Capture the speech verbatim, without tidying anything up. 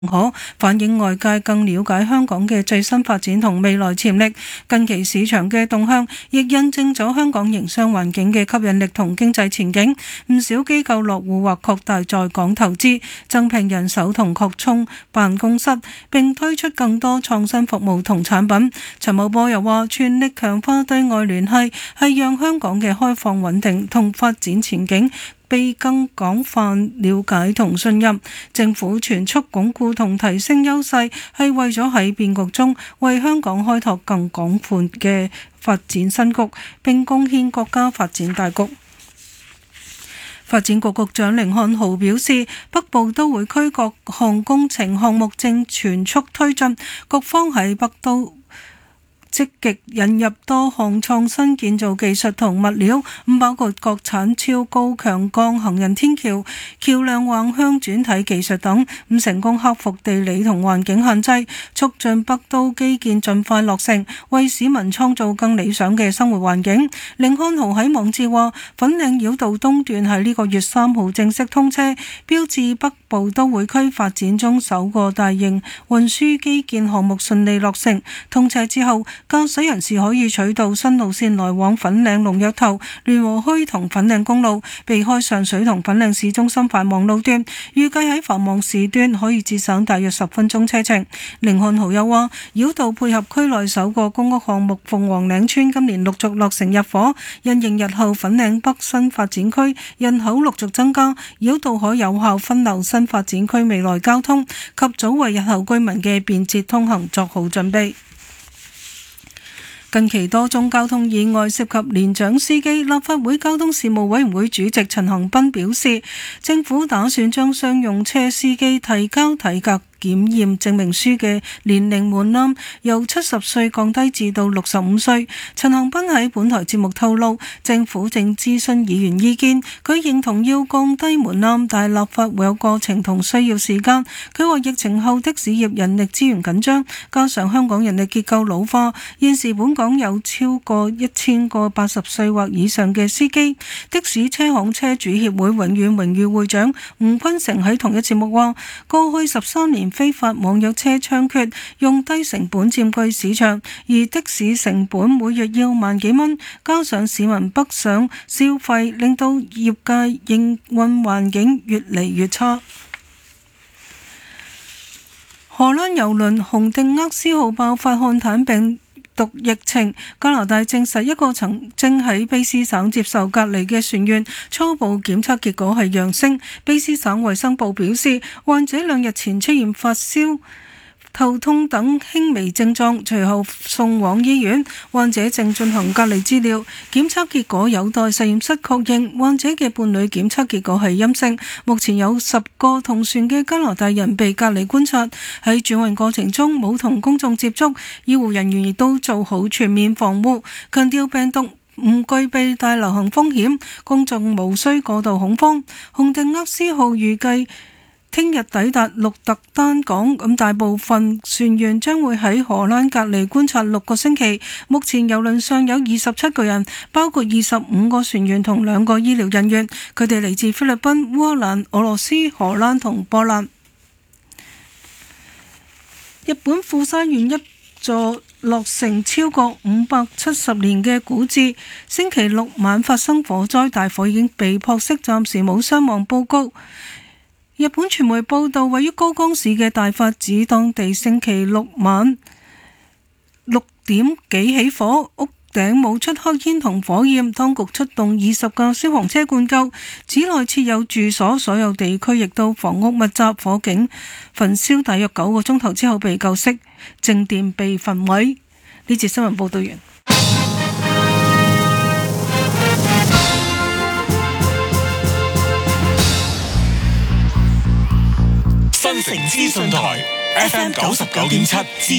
可反映外界更了解香港嘅最新發展同未來潛力。近期市場嘅動向亦印證咗香港營商環境嘅吸引力同經濟前景。唔少機構落戶或擴大在港投資，增聘人手同擴充辦公室，並推出更多創新服務同產品。陳茂波又話，全力強化對外聯繫，係讓香港嘅開放穩定同發展前景被更廣泛了解同信任。政府全速鞏固同提升優勢，係為咗喺變局中為香港開拓更廣闊嘅發展新局，並貢獻國家發展大局。發展局局長甯漢豪表示，北部都會區各項工程項目正全速推進，局方喺北都積極引入多項創新建造技術同物料，咁包括國產超高強鋼行人天橋、橋樑橫向轉體技術等，咁成功克服地理同環境限制，促進北都基建盡快落成，為市民創造更理想嘅生活環境。甯漢豪喺網誌話，粉嶺繞道東段喺呢個月三號正式通車，標誌北部都會區發展中首個大型運輸基建項目順利落成。通車之後，駕駛人士可以取道新路線來往粉嶺龍躍頭、聯和墟同粉嶺公路，避開上水同粉嶺市中心繁忙路段，預計喺繁忙時段可以節省大約十分鐘車程。甯漢豪又話，繞道配合區內首個公屋項目鳳凰嶺村今年陸續落成入伙，因應日後粉嶺北新發展區人口陸續增加，繞道可有效分流新發展區未來交通，及早為日後居民嘅便捷通行作好準備。近期多宗交通意外涉及年長司機，立法會交通事務委員會主席陳恒鑌表示，政府打算將商用車司機提交體格檢驗證明書嘅年齡門檻由七十歲降低至到六十五歲。陳恒鑌喺本台節目透露，政府正諮詢議員意見，佢認同要降低門檻，但係立法會有過程同需要時間。佢話疫情後的士業人力資源緊張，加上香港人力結構老化，現時本港有超過一千個八十歲或以上嘅司機。的士車行車主協會永遠榮譽會長吳坤成喺同一節目話，過去十三年非法網約車猖獗，用低成本佔據市場，而的士成本每月要萬幾蚊，加上市民北上消費，令到業界營運環境越嚟越差。荷蘭郵輪紅定厄斯號爆發漢坦病毒疫情，加拿大證實一個曾正喺卑斯省接受隔離嘅船員初步檢測結果係陽性。卑斯省衛生部表示，患者兩日前出現發燒、頭痛等輕微症狀，隨後送往醫院。患者正進行隔離治療，檢測結果有待實驗室確認。患者嘅伴侶檢測結果係陰性。目前有十個同船嘅加拿大人被隔離觀察，喺轉運過程中冇同公眾接觸，醫護人員亦都做好全面防護，強調病毒唔具備大流行風險，公眾無需過度恐慌。紅定厄斯號預計聽日抵達鹿特丹港，咁大部分船員將會喺荷蘭隔離觀察六個星期。目前郵輪上有二十七個人，包括二十五個船員同兩個醫療人員，佢哋嚟自菲律賓、烏克蘭、俄羅斯、荷蘭同波蘭。日本富山縣一座落成超過五百七十年嘅古蹟，星期六晚發生火災，大火已經被撲熄，暫時冇傷亡報告。日本傳媒報道，位於高岡市嘅大法子當地星期六晚六點幾起火，屋頂冒出黑煙同火焰，當局出動二十架消防車灌救。寺內設有住所，所有地區亦都房屋密集，火警焚燒大約九個鐘頭之後被救熄，正殿被焚毀。呢節新聞報道完。 新城資訊台 F M 九十九點七。